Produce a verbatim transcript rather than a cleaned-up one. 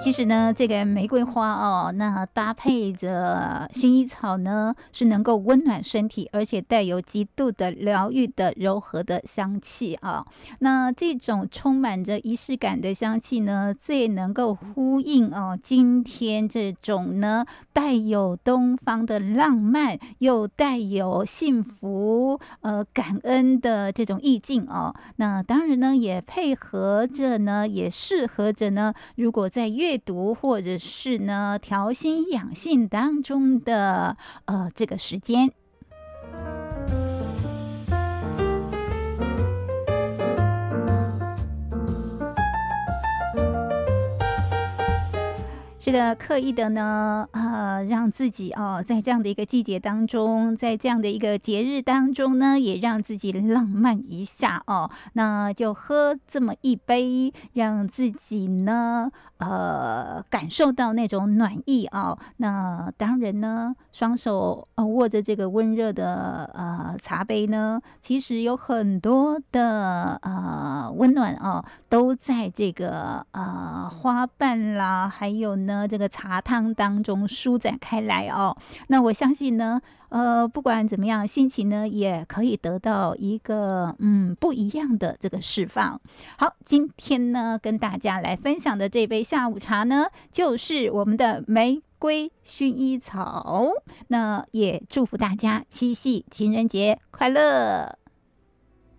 其实呢，这个玫瑰花哦，那搭配着薰衣草呢，是能够温暖身体，而且带有极度的疗愈的柔和的香气啊。那这种充满着仪式感的香气呢，最能够呼应哦今天这种呢带有东方的浪漫，又带有幸福、呃感恩的这种意境哦。那当然呢，也配合着呢，也适合着呢，如果在阅读或者是呢调心养性当中的呃这个时间。是的，刻意的呢，呃，让自己哦，在这样的一个季节当中，在这样的一个节日当中呢，也让自己浪漫一下哦。那就喝这么一杯，让自己呢，呃，感受到那种暖意哦。那当然呢，双手呃握着这个温热的呃茶杯呢，其实有很多的呃温暖哦，都在这个呃花瓣啦，还有呢。呢，这个茶汤当中舒展开来哦，那我相信呢，呃，不管怎么样，心情呢也可以得到一个嗯不一样的这个释放。好，今天呢跟大家来分享的这杯下午茶呢，就是我们的玫瑰薰衣草。那也祝福大家七夕情人节快乐。